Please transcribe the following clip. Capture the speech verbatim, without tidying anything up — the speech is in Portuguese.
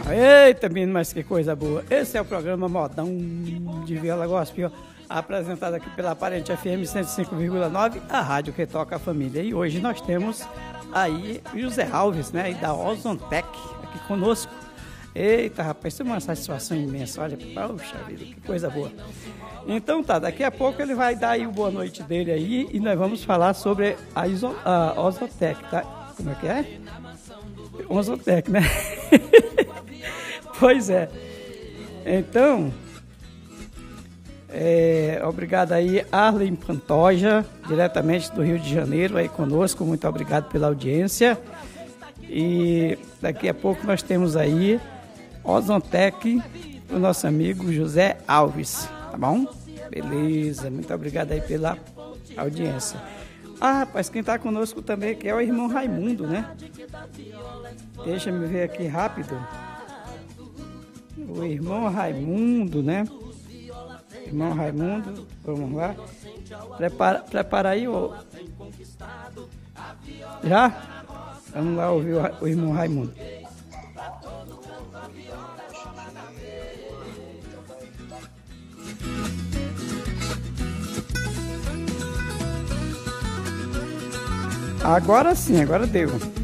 Eita, menino, mas que coisa boa. Esse é o programa Modão de Viola Gospel, apresentado aqui pela Aparente F M cento e cinco vírgula nove, a rádio que toca a família. E hoje nós temos aí José Alves, né, da Ozontec, aqui conosco. Eita, rapaz, isso é uma satisfação imensa. Olha, poxa vida, que coisa boa. Então tá, daqui a pouco ele vai dar aí o boa noite dele aí e nós vamos falar sobre a, Iso, a Ozontec, tá? Como é que é? Ozontec, né? Pois é. Então, é, obrigado aí, Arlen Pantoja, diretamente do Rio de Janeiro, aí conosco. Muito obrigado pela audiência. E daqui a pouco nós temos aí Ozontec, o nosso amigo José Alves, tá bom? Beleza, muito obrigado aí pela audiência. Ah, rapaz, quem tá conosco também aqui é o irmão Raimundo, né? Deixa eu ver aqui rápido. O irmão Raimundo, né? Irmão Raimundo, vamos lá. Prepara, prepara aí, ó. Já? Vamos lá ouvir o, o irmão Raimundo. Agora sim, agora deu.